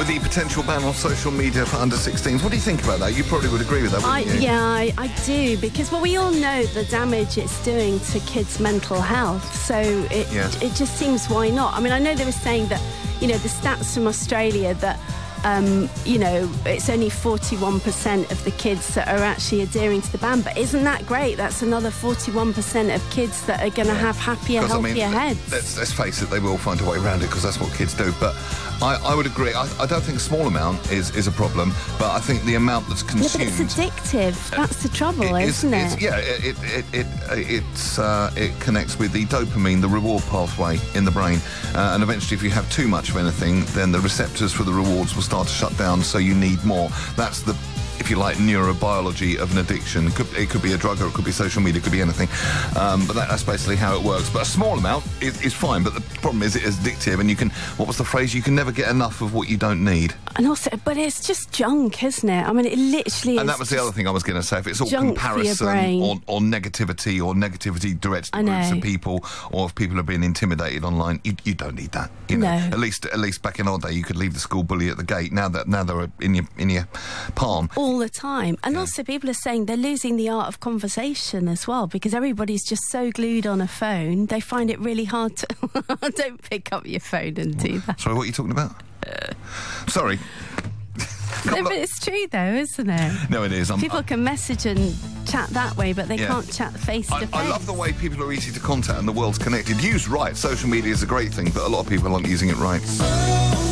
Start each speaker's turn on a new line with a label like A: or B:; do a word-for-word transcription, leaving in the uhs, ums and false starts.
A: with the potential ban on social media for under sixteens. What do you think about that? You probably would agree with that, wouldn't
B: I,
A: you?
B: yeah, I, I do, because well, we all know the damage it's doing to kids' mental health. So it
A: Yeah.
B: it just seems, why not? I mean, I know they were saying that, you know, the stats from Australia that. Um, you know, it's only forty-one percent of the kids that are actually adhering to the ban. But isn't that great? That's another forty-one percent of kids that are going to have happier,
A: 'Cause,
B: healthier
A: I mean,
B: heads.
A: Let's, let's face it, they will find a way around it because that's what kids do. But I, I would agree. I, I don't think a small amount is, is a problem, but I think the amount that's
B: No,
A: consumed...
B: but it's addictive. That's the trouble,
A: It is-
B: isn't
A: it's-
B: it?
A: Yeah, it it it, it it's uh, it connects with the dopamine, the reward pathway in the brain, uh, and eventually, if you have too much of anything, then the receptors for the rewards will start to shut down. So you need more. That's the, if you like, neurobiology of an addiction. It could, it could be a drug, or it could be social media, it could be anything. Um, but that, that's basically how it works. But a small amount is, is fine. But the problem is, it is addictive, and you can. What was the phrase? You can never get enough of what you don't need.
B: And also, but it's just junk, isn't it? I mean, it literally
A: And
B: is
A: that was the
B: just
A: other thing I was going to say. If it's all
B: junk for your
A: comparison
B: brain.
A: or, or negativity or negativity directed
B: I
A: to groups
B: know.
A: of people, or if people are being intimidated online, you, you don't need that. You know,
B: No.
A: at least at least back in our day, you could leave the school bully at the gate. Now that now they're in your in your palm.
B: all the time. And also, people are saying they're losing the art of conversation as well, because everybody's just so glued on a phone, they find it really hard to... Don't pick up your phone and do that.
A: Sorry, what are you talking about? Sorry.
B: No, but it's true, though, isn't it?
A: No, it is. I'm,
B: People
A: I,
B: can message and chat that way, but they
A: Yeah.
B: can't chat face to
A: I,
B: face.
A: I love the way people are easy to contact and the world's connected. Used right, social media is a great thing, but a lot of people aren't using it right.